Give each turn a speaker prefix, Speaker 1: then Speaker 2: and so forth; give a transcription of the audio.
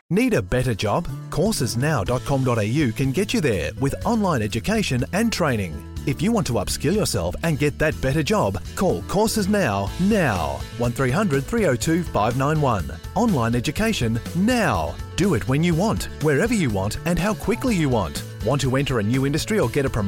Speaker 1: Need a better job? Coursesnow.com.au can get you there with online education and training. If you want to upskill yourself and get that better job, call Courses Now. 1300 302 591. Online education now. Do it when you want, wherever you want, and how quickly you want. Want to enter a new industry or get a promotion?